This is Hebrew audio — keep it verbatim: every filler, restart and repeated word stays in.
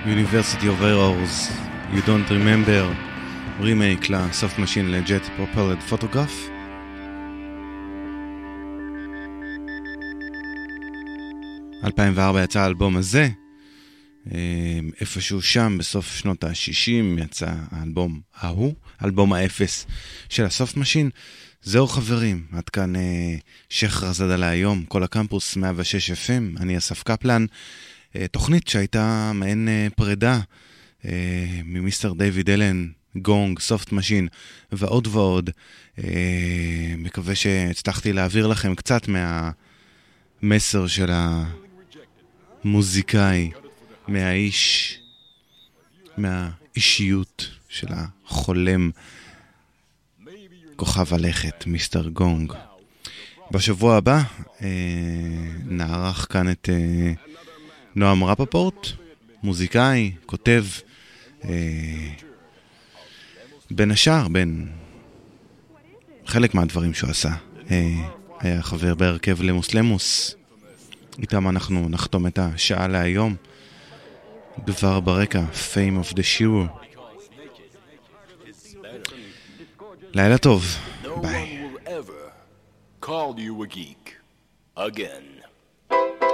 University of Errors, You Don't Remember, רימייק לסוף משין לג'ט פרופלד פוטוגרף. אלפיים וארבע יצא האלבום הזה, איפשהו שם בסוף שנות ה-שישים יצא האלבום ההוא, אלבום האפס של הסוף משין. זהו חברים, עד כאן שייח רזד על היום, כל הקמפוס מאה ושש אף אם, אני אסף קפלן. תוכנית שהייתה מעין פרידה ממיסטר דיוויד אלן, גונג, סופט משין ועוד ועוד. מקווה שהצלחתי להעביר לכם קצת מהמסר של המוזיקאי, מהאיש, מהאישיות של החולם, כוכב הלכת, מיסטר גונג. בשבוע הבא נערך כאן את נועם רפפורט, מוזיקאי, כותב, בין השאר, בין חלק מהדברים שהוא עשה, היה חבר בהרכב למוס למוס. איתם אנחנו נחתום את השעה להיום. דבר ברקע, Fame of the Shiro. לילה טוב, ביי. Call you a geek again.